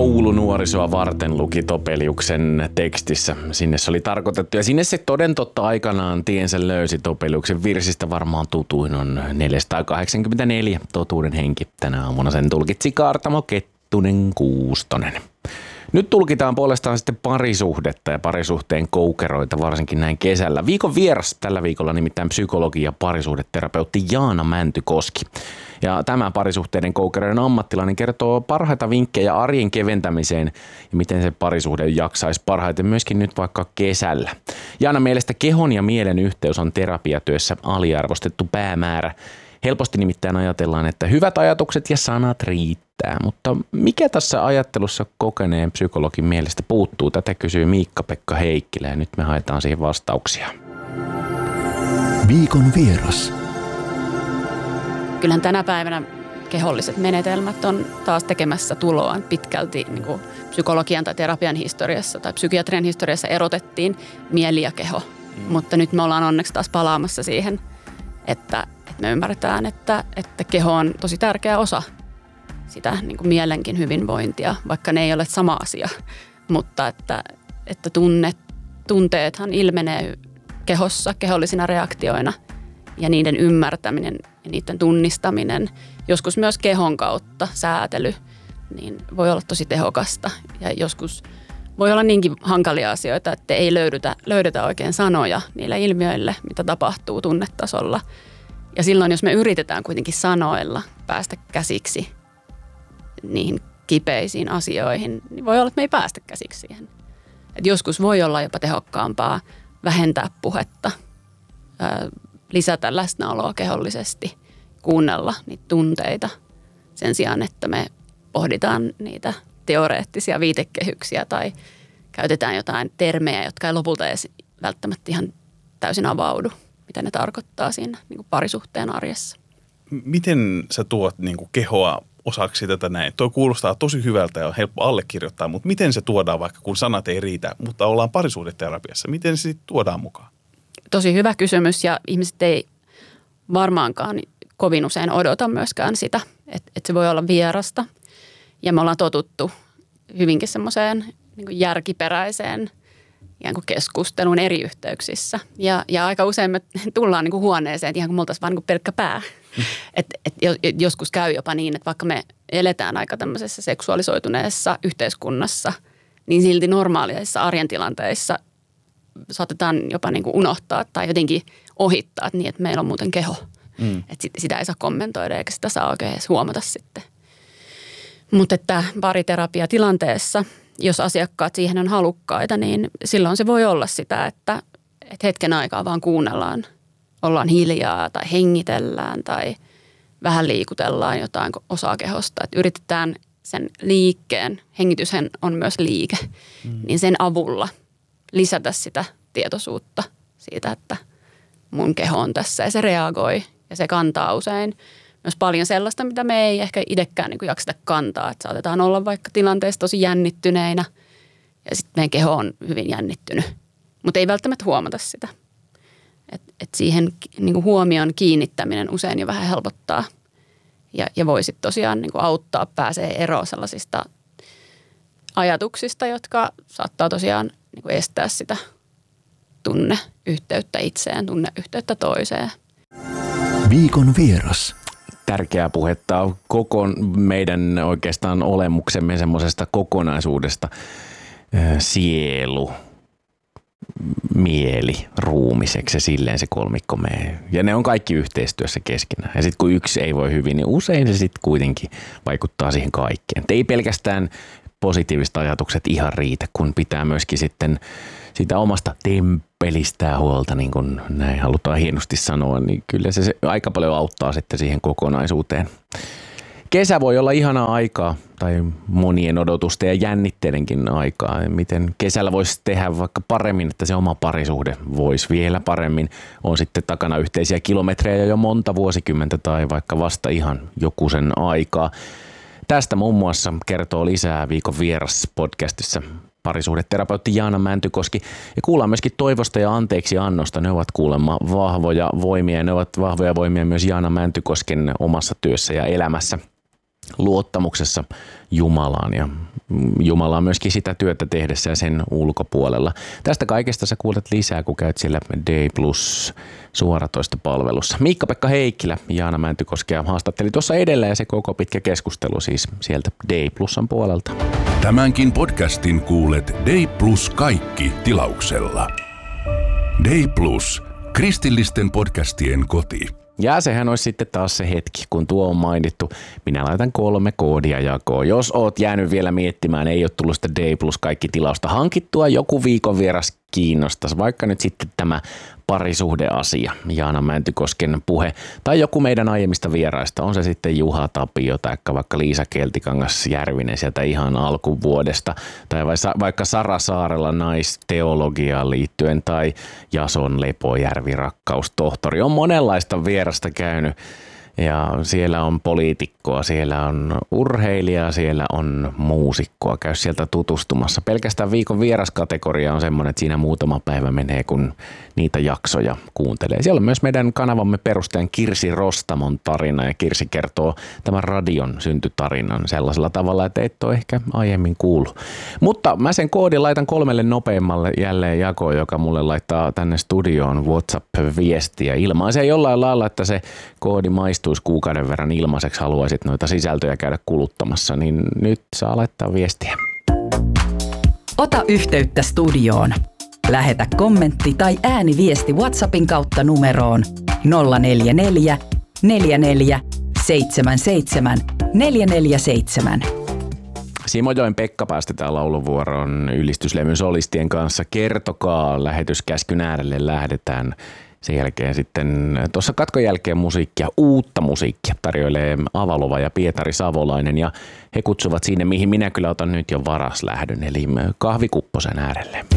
koulunuorisoa varten luki Topeliuksen tekstissä. Sinne se oli tarkoitettu ja sinne se toden totta aikanaan tiensä löysi. Topeliuksen virsistä varmaan tutuin on 484 totuuden henki. Tänä aamuna sen tulkitsi Kaartamo Kettunen Kuustonen. Nyt tulkitaan puolestaan sitten parisuhdetta ja parisuhteen koukeroita, varsinkin näin kesällä. Viikon vieras tällä viikolla nimittäin psykologi ja parisuhdeterapeutti Jaana Mäntykoski. Ja tämä parisuhteiden koukeroiden ammattilainen kertoo parhaita vinkkejä arjen keventämiseen ja miten se parisuhde jaksaisi parhaiten myöskin nyt vaikka kesällä. Jaana mielestä kehon ja mielen yhteys on terapiatyössä aliarvostettu päämäärä. Helposti nimittäin ajatellaan, että hyvät ajatukset ja sanat riittää, mutta mikä tässä ajattelussa kokeneen psykologin mielestä puuttuu? Tätä kysyy Miikka-Pekka Heikkilä ja nyt me haetaan siihen vastauksia. Viikon vieras. Kyllähän tänä päivänä keholliset menetelmät on taas tekemässä tuloaan pitkälti niin kuin psykologian tai terapian historiassa tai psykiatrian historiassa erotettiin mieli ja keho. Mutta nyt me ollaan onneksi taas palaamassa siihen, että me ymmärretään, että keho on tosi tärkeä osa sitä niin kuin mielenkin hyvinvointia, vaikka ne ei ole sama asia. Mutta että tunteethan ilmenee kehossa kehollisina reaktioina ja niiden ymmärtäminen ja niiden tunnistaminen, joskus myös kehon kautta säätely, niin voi olla tosi tehokasta. Ja joskus voi olla niinkin hankalia asioita, että ei löydetä oikein sanoja niille ilmiöille, mitä tapahtuu tunnetasolla. Ja silloin, jos me yritetään kuitenkin sanoilla päästä käsiksi niihin kipeisiin asioihin, niin voi olla, että me ei päästä käsiksi siihen. Et joskus voi olla jopa tehokkaampaa vähentää puhetta, lisätä läsnäoloa kehollisesti, kuunnella niitä tunteita sen sijaan, että me pohditaan niitä teoreettisia viitekehyksiä tai käytetään jotain termejä, jotka ei lopulta edes välttämättä ihan täysin avaudu, mitä ne tarkoittaa siinä niin kuin parisuhteen arjessa. Miten sä tuot niin kuin kehoa osaksi tätä näin? Tuo kuulostaa tosi hyvältä ja on helppo allekirjoittaa, mutta miten se tuodaan vaikka kun sanat ei riitä, mutta ollaan parisuhdeterapiassa? Miten se sitten tuodaan mukaan? Tosi hyvä kysymys ja ihmiset ei varmaankaan kovin usein odota myöskään sitä, että se voi olla vierasta. Ja me ollaan totuttu hyvinkin semmoiseen niin kuin järkiperäiseen keskusteluun eri yhteyksissä. Ja aika usein me tullaan niin kuin huoneeseen, ihan kuin me oltaisiin vaan niin kuin pelkkä pää. Et joskus käy jopa niin, että vaikka me eletään aika tämmöisessä seksuaalisoituneessa yhteiskunnassa, niin silti normaaleissa arjen tilanteissa saatetaan jopa niin kuin unohtaa tai jotenkin ohittaa niin, että meillä on muuten keho. Että sitä ei saa kommentoida eikä sitä saa oikein edes huomata sitten. Mutta että pariterapiatilanteessa, jos asiakkaat siihen on halukkaita, niin silloin se voi olla sitä, että hetken aikaa vaan kuunnellaan, ollaan hiljaa tai hengitellään tai vähän liikutellaan jotain osaa kehosta. Että yritetään sen liikkeen, hengityshän on myös liike, niin sen avulla lisätä sitä tietoisuutta siitä, että mun keho on tässä ja se reagoi ja se kantaa usein myös paljon sellaista, mitä me ei ehkä itsekään niin kuin jakseta kantaa. Että saatetaan olla vaikka tilanteessa tosi jännittyneinä ja sitten meidän keho on hyvin jännittynyt, mutta ei välttämättä huomata sitä. Et siihen niin kuin huomion kiinnittäminen usein jo vähän helpottaa ja voi sitten tosiaan niin kuin auttaa, pääsee eroon sellaisista ajatuksista, jotka saattaa tosiaan niin kuin estää sitä tunneyhteyttä itseen, tunneyhteyttä toiseen. Viikon vieras. Tärkeää puhetta koko meidän oikeastaan olemuksemme semmoisesta kokonaisuudesta. Sielu, mieli, ruumiseksi ja silleen se kolmikko menee. Ja ne on kaikki yhteistyössä keskenään. Ja sitten kun yksi ei voi hyvin, niin usein se sitten kuitenkin vaikuttaa siihen kaikkeen. Ei pelkästään positiiviset ajatukset ihan riitä, kun pitää myöskin sitten siitä omasta temppelistää huolta, niin kuin näin halutaan hienosti sanoa, niin kyllä se aika paljon auttaa sitten siihen kokonaisuuteen. Kesä voi olla ihanaa aikaa tai monien odotusten ja jännitteidenkin aikaa. Miten kesällä voisi tehdä vaikka paremmin, että se oma parisuhde voisi vielä paremmin. On sitten takana yhteisiä kilometrejä jo monta vuosikymmentä tai vaikka vasta ihan joku sen aikaa. Tästä muun muassa kertoo lisää Viikon vieras podcastissa parisuhdeterapeutti Jaana Mäntykoski. Ja kuullaan myöskin toivosta ja anteeksi annosta. Ne ovat kuulemma vahvoja voimia. Ne ovat vahvoja voimia myös Jaana Mäntykosken omassa työssä ja elämässä. Luottamuksessa Jumalaan ja Jumala on myöskin sitä työtä tehdessä ja sen ulkopuolella. Tästä kaikesta sä kuulet lisää, kun käyt siellä D Plus suoratoistopalvelussa. Miikka-Pekka Heikkilä, Jaana Mäntykoskea haastatteli tuossa edellä ja se koko pitkä keskustelu siis sieltä D Plusan puolelta. Tämänkin podcastin kuulet D Plus kaikki tilauksella. D Plus, kristillisten podcastien koti. Ja sehän olisi sitten taas se hetki, kun tuo on mainittu. Minä laitan 3 koodia jakoon. Jos oot jäänyt vielä miettimään, ei ole tullut sitä D Plus kaikki tilausta hankittua, joku viikon vieras kiinnostaisi. Vaikka nyt sitten tämä parisuhdeasia, Jaana Mäntykosken puhe, tai joku meidän aiemmista vieraista, on se sitten Juha Tapio tai vaikka Liisa Keltikangas Järvinen sieltä ihan alkuvuodesta, tai vaikka Sara Saarella naisteologiaan liittyen, tai Jason Lepojärvi rakkaustohtori. On monenlaista vierasta käynyt. Ja siellä on poliitikkoa, siellä on urheilijaa, siellä on muusikkoa. Käy sieltä tutustumassa. Pelkästään viikon vieraskategoria on semmoinen, että siinä muutama päivä menee, kun niitä jaksoja kuuntelee. Siellä on myös meidän kanavamme perustajan Kirsi Rostamon tarina ja Kirsi kertoo tämän radion syntytarinan sellaisella tavalla, että et ole ehkä aiemmin kuullut. Mutta mä sen koodin laitan 3 nopeimmalle jälleen jakoon, joka mulle laittaa tänne studioon WhatsApp-viestiä. Ilmaisee jollain lailla, että se koodi maistuisi kuukauden verran ilmaiseksi, haluaisit noita sisältöjä käydä kuluttamassa, niin nyt saa laittaa viestiä. Ota yhteyttä studioon. Lähetä kommentti tai ääniviesti WhatsAppin kautta numeroon 044 44 77 447. Simojoen Pekka päästetään lauluvuoroon ylistyslevyn solistien kanssa. Kertokaa, lähetyskäskyn äärelle lähdetään. Sen jälkeen sitten tuossa katkon jälkeen musiikkia, uutta musiikkia tarjoilee Avalova ja Pietari Savolainen ja he kutsuvat sinne, mihin minä kyllä otan nyt jo varaslähdön, eli kahvikupposen äärelle.